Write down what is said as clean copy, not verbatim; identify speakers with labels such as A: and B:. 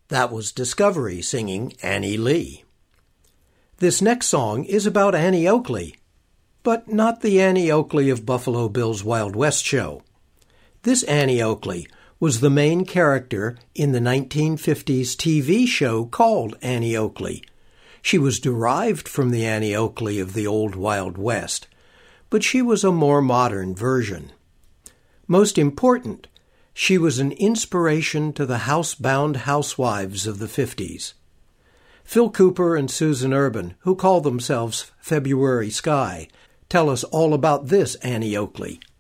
A: That was Discovery singing Annie Lee. This next song is about Annie Oakley, but not the Annie Oakley of Buffalo Bill's Wild West show. This Annie Oakley was the main character in the 1950s TV show called Annie Oakley. She was derived from the Annie Oakley of the Old Wild West, but she was a more modern version. Most important, she was an inspiration to the housebound housewives of the 50s. Phil Cooper and Susan Urban, who call themselves February Sky, tell us all about this Annie Oakley.